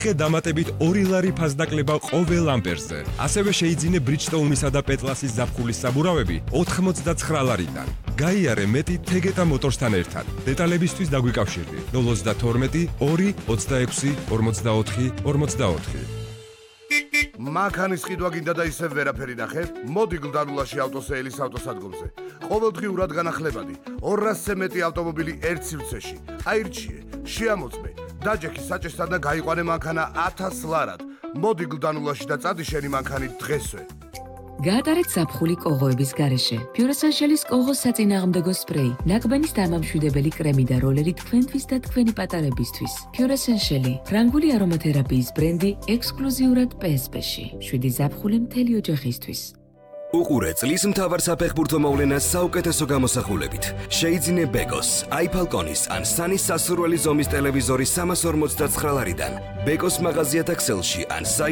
ხე დამატებით 2 ლარი ფასდაკლება ყოველ ამპერზე. ასევე შეიძინე Bridgestone-ისა და Petlas-ის ზაფხულის საბურავები 99 ლარიდან. გაიარე მეტი Tegeta Motors-თან ერთად. დეტალებისთვის დაგვიკავშირდი 032 2 26 44 44. მანქანის ყიდვა გინდა და ისევ ვერაფერი ნახე? მოდი გლდანულაში ავტოსეილის ავტოსადგომზე. ყოველდღიურად განახლებადი 200-ზე მეტი ავტომობილი ერთ სივრცეში. აირჩიე, შეამოწმე, დაჯექი საჭესთან და გაიყვანე მანქანა 1000 ლარად. მოდი გლდანულაში და წადი შენი მანქანი დღესვე. გაატარეთ ზაფხული კოღოების გარეშე. Pure-Essential-ის კოღოს საწინააღმდეგო სპრეი, ნაკბენის დამამშვიდებელი კრემი და როლერი თქვენთვის და თქვენი პატარებისთვის. Pure-Essential, ფრანგული არომათერაპიის ბრენდი ექსკლუზიურად PSP-ში. 7 ზაფხული მთელი ოჯახისთვის. უყურე წლის მთავარ საფეხბურთო მოვლენას საუკეთესო გამოსახულებით. შეიძინე Begos, iFalconis ან Sanis სასურველი ზომის ტელევიზორი 349 ლარიდან. Begos მაღაზიათა ქსელში ან